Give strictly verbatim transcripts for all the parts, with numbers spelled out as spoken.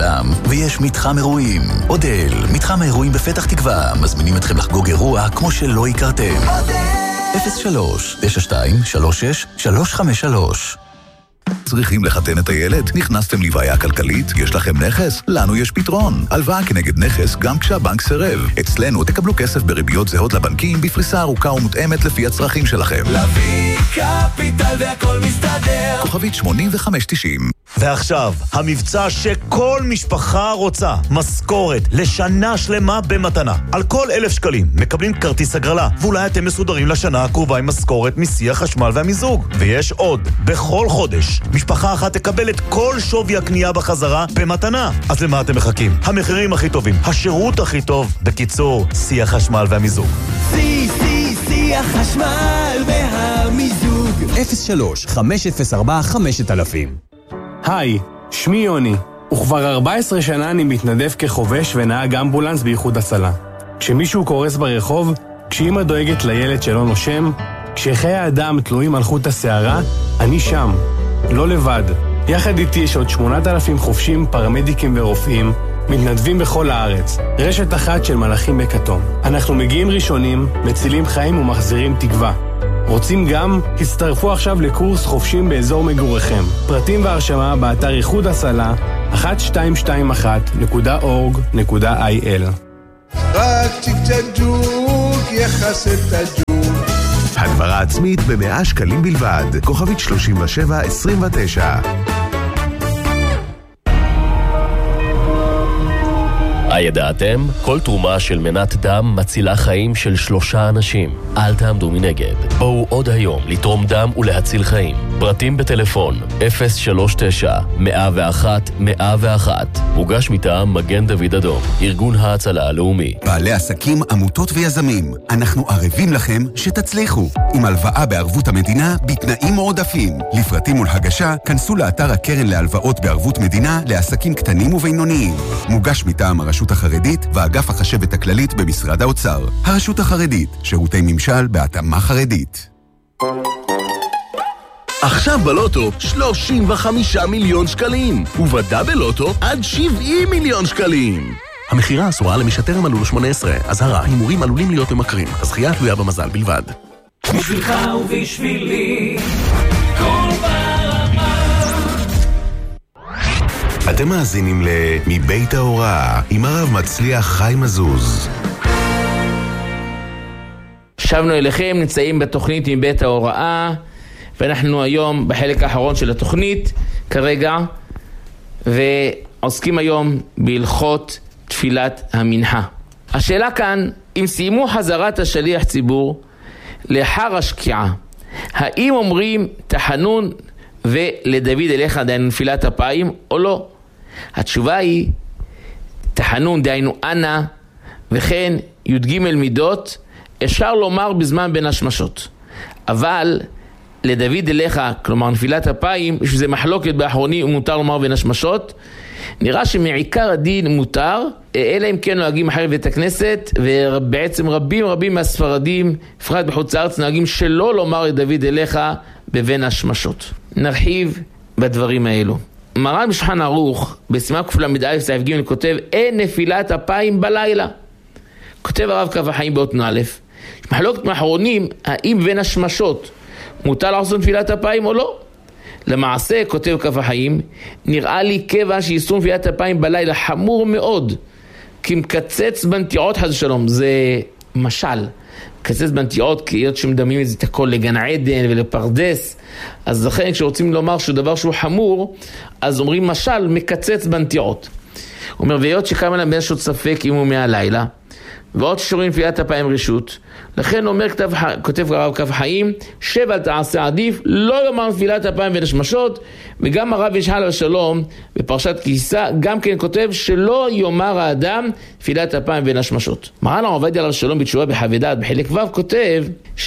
דם, ויש מתחם אירועים. אודל, מתחם האירועים בפתח תקווה, מזמינים אתכם לחגוג אירוע כמו שלא הכרתם. אפס שלוש תשע שתיים שלוש שש שלוש חמש שלוש. צריכים לחתן את הילד? נכנסתם לבעיה כלכלית? יש לכם נכס? לנו יש פתרון. הלוואה כנגד נכס גם כשהבנק סירב. אצלנו תקבלו כסף בריביות זהות לבנקים בפריסה ארוכה ומותאמת לפי הצרכים שלכם. לוי קפיטל והכל מסתדר. כוכבית שמונים וחמש תשעים. ועכשיו, המבצע שכל משפחה רוצה, משכורת לשנה שלמה במתנה. על כל אלף שקלים מקבלים כרטיס הגרלה, ואולי אתם מסודרים לשנה הקרובה עם משכורת מסי החשמל והמיזוג. ויש עוד, בכל חודש, משפחה אחת תקבל את כל שווי הקנייה בחזרה במתנה. אז למה אתם מחכים? המחירים הכי טובים, השירות הכי טוב, בקיצור, סי החשמל והמיזוג. סי, סי, סי החשמל והמיזוג. אפס שלוש חמש אפס ארבע חמש אלפים. היי, שמי יוני, וכבר ארבע עשרה שנה אני מתנדב כחובש ונהג אמבולנס באיחוד הצלה. כשמישהו קורס ברחוב, כשאמא דואגת לילד שלא נושם, כשחיי האדם תלויים על חוט השערה, אני שם, לא לבד. יחד איתי יש עוד שמונת אלפים חובשים, פרמדיקים ורופאים, מתנדבים בכל הארץ. רשת אחת של מלאכים בכתום. אנחנו מגיעים ראשונים, מצילים חיים ומחזירים תקווה. רוצים גם? הצטרפו עכשיו לקורס חופשים באזור מגוריכם. פרטים והרשמה באתר איחוד הצלה אחת שתיים שתיים אחת נקודה אורג נקודה איי אל. רק צ'יק צ'ק ג'וק יחס את הג'וק. הדברה עצמית ב-מאה שקלים בלבד. כוכבית שלושים ושבע עשרים ותשע. הידעתם? כל תרומה של מנת דם מצילה חיים של שלושה אנשים. אל תעמדו מנגד. בואו עוד היום לתרום דם ולהציל חיים. פרטים בטלפון אפס שלוש תשע מאה ואחת מאה ואחת. מוגש מטעם מגן דוד אדום, ארגון ההצלה הלאומי. בעלי עסקים, עמותות ויזמים, אנחנו ערבים לכם שתצליחו. עם הלוואה בערבות המדינה בתנאים מועדפים. לפרטים ולהגשה, כנסו לאתר הקרן להלוואות בערבות מדינה לעסקים קטנים ובינוניים. מוגש מטעם הרשות החרדית ואגף החשבת הכללית במשרד האוצר. הרשות החרדית, שירותי ממשל בהתאמה חרדית. עכשיו בלוטו שלושים וחמישה מיליון שקלים, ובדאבל לוטו עד שבעים מיליון שקלים. המחירה אסורה למי שטרם מלאו לו שמונה עשרה. אזהרה, הימורים עלולים להיות ממכרים. הזכייה תלויה במזל בלבד. בשבילך ובשבילי כל ברמה. אתם מאזינים ל"מבית ההוראה" עם הרב מצליח חיים מזוז. שבנו אליכם, נמצאים בתוכנית מבית ההוראה, ואנחנו היום בחלק האחרון של התוכנית כרגע, ועוסקים היום בהלכות תפילת המנחה. השאלה כאן, אם סיימו חזרת השליח ציבור לאחר השקיעה, האם אומרים תחנון ולדוד אליך דהיינו נפילת אפיים או לא? התשובה היא תחנון דהיינו אנא וכן י"ג מידות אפשר לומר בזמן בין השמשות, אבל לדוד אליך, כלומר נפילת אפיים, שזה מחלוקת באחרונים ומותר לומר בין השמשות. נראה שמעיקר הדין מותר, אלא אם כן נוהגים אחרי בית הכנסת, ובעצם רבים רבים מהספרדים, בפרט בחוץ לארץ, נוהגים שלא לומר לדוד אליך בבין השמשות. נרחיב בדברים האלו. מרן בשולחן ערוך, בסימן קל"א סעיף ג' כותב, אין נפילת אפיים בלילה. כותב הרב כף החיים באותן א', מחלוקת מאחרונים, האם בין השמשות מותר לעשות נפילת אפיים או לא? למעשה, כותב כף החיים, נראה לי כיוון שאיסור נפילת אפיים בלילה חמור מאוד, כי מקצץ בנטיעות חס ושלום, זה משל, מקצץ בנטיעות כי היות שמדמים את הכל לגן עדן ולפרדס, אז לכן כשרוצים לומר שהוא דבר שהוא חמור, אז אומרים משל מקצץ בנטיעות. הוא אומר, והיות שכמה להם יש עוד ספק אם הוא מהלילה, ועוד ששורים נפילת אפיים רשות, לכן אומר כתב, כותב הרב כף חיים, שבע תעשה עדיף לא לומר נפילת אפיים ונשמשות, וגם הרב ישחל ושלום בפרשת כיסה גם כן כותב שלא יאמר האדם נפילת אפיים ונשמשות. מרן הרב עובדיה עליו שלום בתשובה בחוות דעת בחלק ו' כותב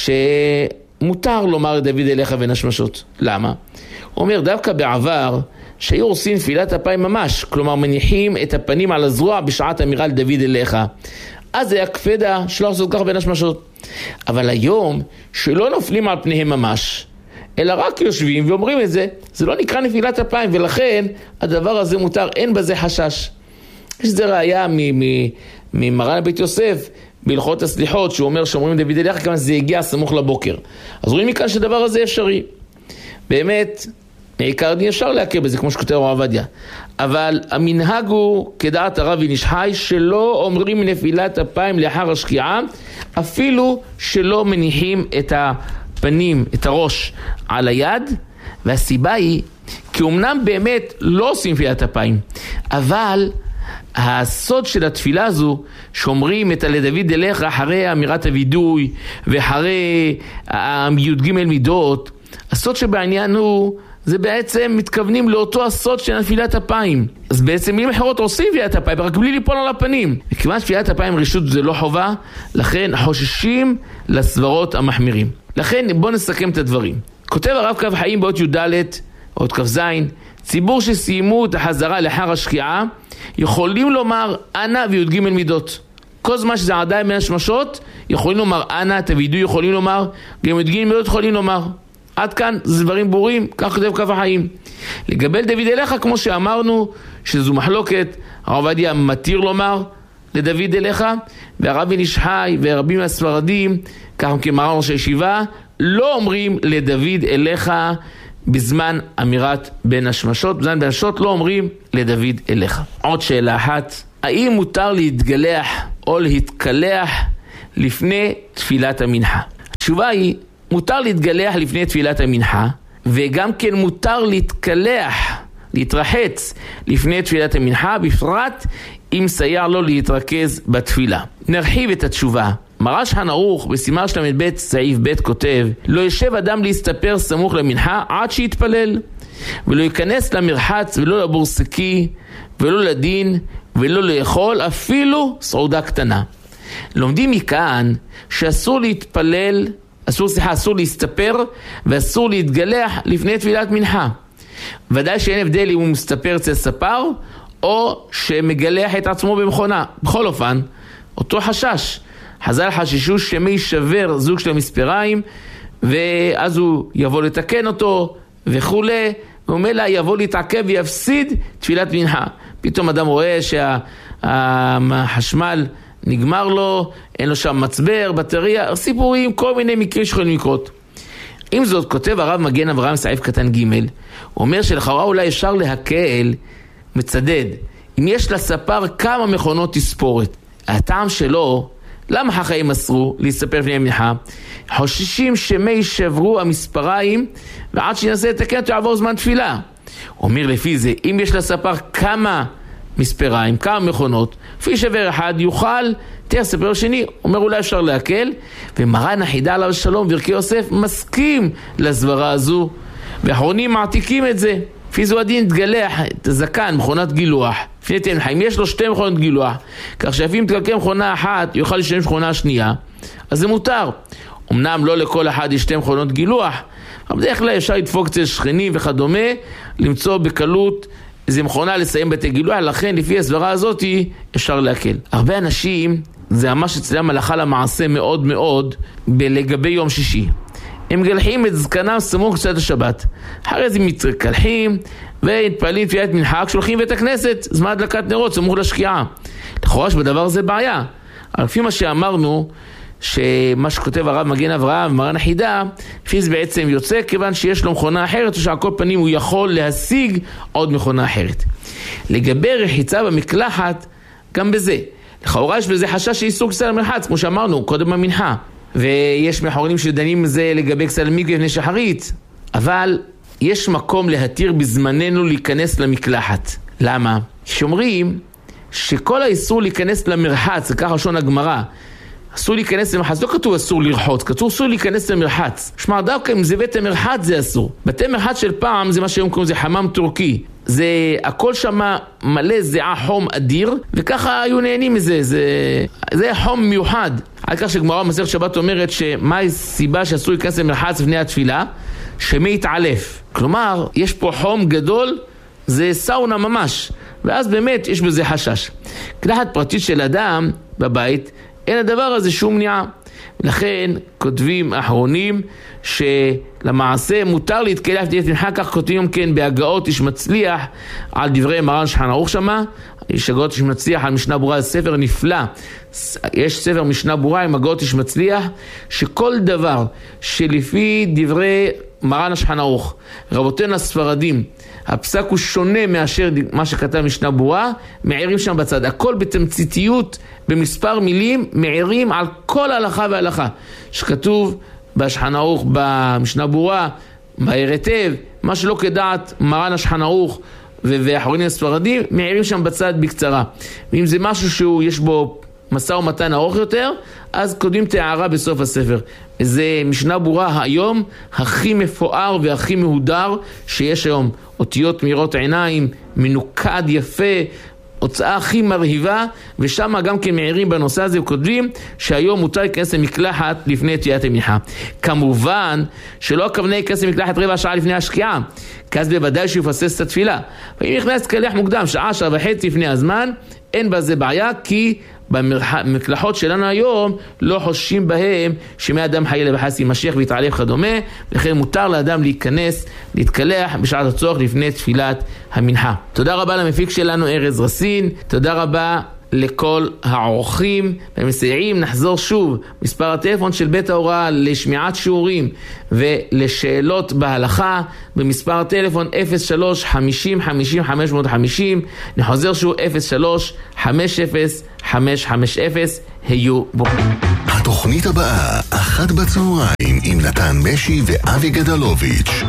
שמותר לומר לדוד אליך ונשמשות. למה? הוא אומר דווקא בעבר שהיו עושים נפילת אפיים ממש, כלומר מניחים את הפנים על הזרוע בשעת אמירה לדוד אליך, אז היה קפדה שלא לעשות כך בין השמשות. אבל היום שלא נופלים על פניהם ממש, אלא רק יושבים ואומרים את זה, זה לא נקרא נפילת אפיים, ולכן הדבר הזה מותר, אין בזה חשש. יש זה ראיה ממרן בית יוסף, בהלכות הסליחות, שהוא אומר שאומרים דוד אליך כמה זה הגיע סמוך לבוקר. אז רואים מכאן שדבר הזה אפשרי. באמת, מעיקר דין אפשר להכיר בזה, כמו שכותב הרב עובדיה. אבל המנהג הוא, כדעת הרב איש חי, שלא אומרים נפילת אפיים לאחר השקיעה, אפילו שלא מניחים את הפנים, את הראש על היד, והסיבה היא, כי אמנם באמת לא עושים נפילת אפיים, אבל הסוד של התפילה הזו, שאומרים את לדוד אליך אחרי אמירת הוידוי, ואחרי י"ג מידות, הסוד שבעניין הוא, זה בעצם מתכוונים לאותו הסוד של נפילת אפיים. אז בעצם מילים אחרות עושים נפילת אפיים, רק בלי ליפול על הפנים. וכיוון נפילת אפיים רשות זה לא חובה, לכן חוששים לסברות המחמירים. לכן בואו נסכם את הדברים. כותב הרב קו חיים באות י"ד, עוד קו ז', ציבור שסיימו את החזרה לאחר השקיעה, יכולים לומר אנא וי"ג מידות. כל זמן שזה עדיין בין השמשות, יכולים לומר אנא, את הוידוי יכולים לומר, גם י"ג מידות יכולים לומר. עד כאן זה דברים ברורים, כך כותב קו החיים. לגבי דוד אליך, כמו שאמרנו, שזו מחלוקת, הרב עובדיה מתיר לומר לדוד אליך, והרב איש חי ורבים מהספרדים, כך כמרן ראש הישיבה, לא אומרים לדוד אליך בזמן אמירת בין השמשות, בזמן בין השמשות לא אומרים לדוד אליך. עוד שאלה אחת, האם מותר להתגלח או להתקלח לפני תפילת המנחה? התשובה היא, מותר להתגלח לפני תפילת המנחה, וגם כן מותר להתקלח, להתרחץ לפני תפילת המנחה, בפרט אם סייע לו להתרכז בתפילה. נרחיב את התשובה. מרן שולחן ערוך בסימן של"ב סעיף ב' כותב, לא ישב אדם להסתפר סמוך למנחה עד שיתפלל, ולא ייכנס למרחץ ולא לבורסקי ולא לדין ולא לאכול אפילו סעודה קטנה. לומדים מכאן שאסור להתפלל, אסור, סליחה, אסור להסתפר ואסור להתגלח לפני תפילת מנחה. ודאי שאין הבדל אם הוא מסתפר אצל ספר או שמגלח את עצמו במכונה. בכל אופן, אותו חשש. חז"ל חששו שמא יישבר זוג של המספריים, ואז הוא יבוא לתקן אותו וכולי, וממילא יבוא להתעכב ויפסיד תפילת מנחה. פתאום אדם רואה שהחשמל נגמר לו, אין לו שם מצבר, בטריה, סיפורים, כל מיני מקרים שיכולים לקרות. עם זאת, כותב הרב מגן אברהם סעיף קטן ג', הוא אומר שלכאורה אולי אפשר להקל, מצדד, אם יש לספר כמה מכונות תספורת. הטעם שלו, למה חכמים אסרו להסתפר לפני המנחה? חוששים שמא יישברו המספריים, ועד שינסה לתקן אותו יעבור זמן תפילה. הוא אומר לפי זה, אם יש לספר כמה מספריים, כמה מכונות, לפי שבר אחד יוכל, תהיה ספר שני, אומר אולי אפשר להקל, ומרן החידה עליו שלום ורכי יוסף מסכים לסברה הזו, ואחרונים מעתיקים את זה. לפי זו הדין תגלח את הזקן, מכונת גילוח. לפני תנחה, אם יש לו שתי מכונות גילוח, כך שאפילו אם תקלקל מכונה אחת, יוכל לשלם מכונה שנייה, אז זה מותר. אמנם לא לכל אחד יש שתי מכונות גילוח, אבל בדרך כלל אפשר לדפוק אצל שכנים וכדומה, למצוא בקלות איזו מכונה לסיים בתי גילוח, לכן לפי הסברה הזאת אפשר להקל. הרבה אנשים, זה ממש אצלם הלכה למעשה מאוד מאוד, לגבי יום שישי. הם גלחים את זקנם סמוך קצת השבת. אחרי זה מתקלחים והתפעלים תפילת מנחה כשהולכים בית הכנסת, זמן הדלקת נרות סמוך לשקיעה. לכאורה שבדבר הזה בעיה. אבל לפי מה שאמרנו, שמה שכותב הרב מגן אברהם ומרן החידה, לפי זה בעצם יוצא כיוון שיש לו מכונה אחרת, או שעל כל פנים הוא יכול להשיג עוד מכונה אחרת. לגבי רחיצה במקלחת, גם בזה. לכאורה יש בזה חשש שאיסור כניסה למרחץ, כמו שאמרנו קודם במנחה. ויש מאחרונים שדנים זה לגבי כניסה למקווה לפני שחרית, אבל יש מקום להתיר בזמננו להיכנס למקלחת. למה? שאומרים שכל האיסור להיכנס למרחץ, זה ככה לשון הגמרא, אסור להיכנס למרחץ, לא כתוב אסור לרחוץ, כתוב אסור להיכנס למרחץ. שמע, דווקא אם זה בית המרחץ זה אסור. בתי מרחץ של פעם זה מה שהיום קוראים, זה חמם טורקי. זה הכל שמה מלא זיעה חום אדיר, וככה היו נהנים מזה, זה, זה חום מיוחד. על כך שגמרא במסכת שבת אומרת שמה הסיבה שאסור להיכנס למרחץ לפני התפילה? שמי יתעלף. כלומר, יש פה חום גדול, זה סאונה ממש, ואז באמת יש בזה חשש. קלחת פרטית של אדם בבית, אין הדבר הזה שום מניעה. ולכן כותבים האחרונים שלמעשה מותר להתקלח בנטילת מנחה, כך כותבים גם כן בהגאות איש מצליח על דברי מרן שולחן ערוך שמה. יש הגאות איש מצליח על משנה ברורה, זה ספר נפלא. יש ספר משנה ברורה עם הגאות איש מצליח, שכל דבר שלפי דברי מרן שולחן ערוך, רבותינו הספרדים, הפסק הוא שונה מאשר מה שכתב משנה ברורה, מעירים שם בצד. הכל בתמציתיות, במספר מילים, מעירים על כל הלכה והלכה שכתוב בשולחן ערוך, במשנה ברורה, מעיר היטב, מה שלא כדעת מרן שולחן ערוך והאחרונים הספרדים, מעירים שם בצד בקצרה. ואם זה משהו שהוא יש בו משא ומתן ארוך יותר, אז קודם תערה בסוף הספר. זה משנה ברורה היום הכי מפואר והכי מהודר שיש היום. אותיות מאירות עיניים, מנוקד יפה, הוצאה הכי מרהיבה, ושם גם כן מעירים בנושא הזה וכותבים שהיום מותר להיכנס למקלחת לפני נטילת המנחה. כמובן שלא הכוונה להיכנס למקלחת רבע שעה לפני השקיעה, כי אז בוודאי שיפסס את התפילה. ואם נכנס לקלח מוקדם, שעה, שעה וחצי לפני הזמן, אין בזה בעיה, כי במקלחות שלנו היום לא חוששים בהם שמאדם חלילה וחס יימשך ויתעלף וכדומה, לכן מותר לאדם להיכנס, להתקלח בשעת הצורך לפני תפילת המנחה. תודה רבה למפיק שלנו ארז רסין, תודה רבה לכל העורכים ומסייעים. נחזור שוב, מספר הטלפון של בית ההוראה לשמיעת שיעורים ולשאלות בהלכה במספר הטלפון אפס שלוש חמישים חמישים חמש מאות וחמישים. נחזור שוב אפס שלוש חמש אפס חמש חמש אפס. היו ברוכים. התוכנית הבאה, אחת בצהריים עם נתן משי ואבי גדלוביץ'.